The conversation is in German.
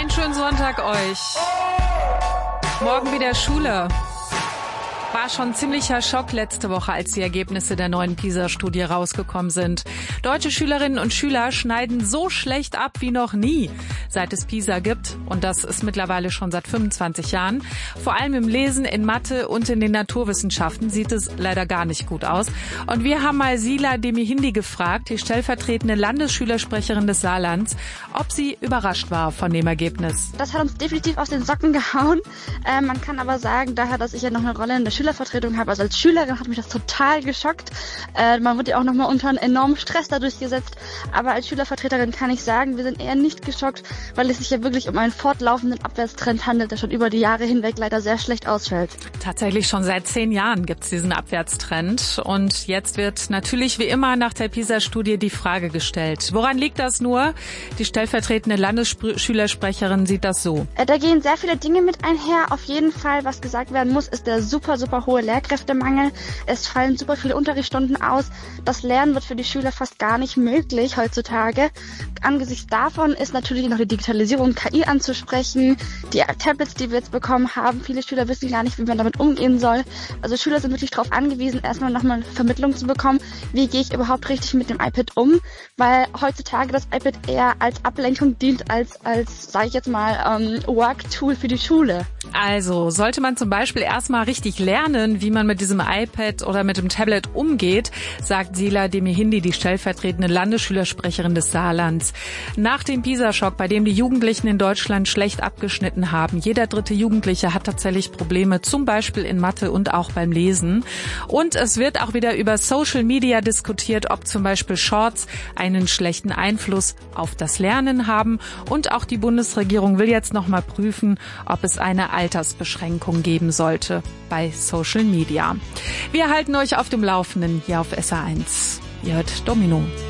Einen schönen Sonntag euch. Morgen wieder Schule. War schon ziemlicher Schock letzte Woche, als die Ergebnisse der neuen PISA-Studie rausgekommen sind. Deutsche Schülerinnen und Schüler schneiden so schlecht ab wie noch nie, seit es PISA gibt. Und das ist mittlerweile schon seit 25 Jahren. Vor allem im Lesen, in Mathe und in den Naturwissenschaften sieht es leider gar nicht gut aus. Und wir haben mal Sila Demihindi gefragt, die stellvertretende Landesschülersprecherin des Saarlands, ob sie überrascht war von dem Ergebnis. Das hat uns definitiv aus den Socken gehauen. Man kann aber sagen, daher, dass ich ja noch eine Rolle in der Schülervertretung habe, also als Schülerin hat mich das total geschockt. Man wird ja auch nochmal unter einen enormen Stress dadurch gesetzt. Aber als Schülervertreterin kann ich sagen, wir sind eher nicht geschockt, weil es sich ja wirklich um einen fortlaufenden Abwärtstrend handelt, der schon über die Jahre hinweg leider sehr schlecht ausfällt. Tatsächlich schon seit 10 Jahren gibt es diesen Abwärtstrend. Und jetzt wird natürlich wie immer nach der PISA-Studie die Frage gestellt. Woran liegt das nur? Die stellvertretende Landesschülersprecherin sieht das so. Da gehen sehr viele Dinge mit einher. Auf jeden Fall, was gesagt werden muss, ist der super hohe Lehrkräftemangel. Es fallen super viele Unterrichtsstunden aus. Das Lernen wird für die Schüler fast gar nicht möglich heutzutage. Angesichts davon ist natürlich noch die Digitalisierung, KI anzusprechen. Die Tablets, die wir jetzt bekommen haben, viele Schüler wissen gar nicht, wie man damit umgehen soll. Also Schüler sind wirklich darauf angewiesen, erstmal nochmal eine Vermittlung zu bekommen, wie gehe ich überhaupt richtig mit dem iPad um, weil heutzutage das iPad eher als Ablenkung dient, als sage ich jetzt mal, Work-Tool für die Schule. Also sollte man zum Beispiel erstmal richtig lernen, wie man mit diesem iPad oder mit dem Tablet umgeht, sagt Sila Demihindi, die stellvertretende Landesschülersprecherin des Saarlands. Nach dem PISA-Schock, bei dem die Jugendlichen in Deutschland schlecht abgeschnitten haben, jeder 3. Jugendliche hat tatsächlich Probleme, zum Beispiel in Mathe und auch beim Lesen. Und es wird auch wieder über Social Media diskutiert, ob zum Beispiel Shorts einen schlechten Einfluss auf das Lernen haben. Und auch die Bundesregierung will jetzt nochmal prüfen, ob es eine Altersbeschränkung geben sollte bei Social Media. Wir halten euch auf dem Laufenden hier auf SA1. Ihr hört Domino.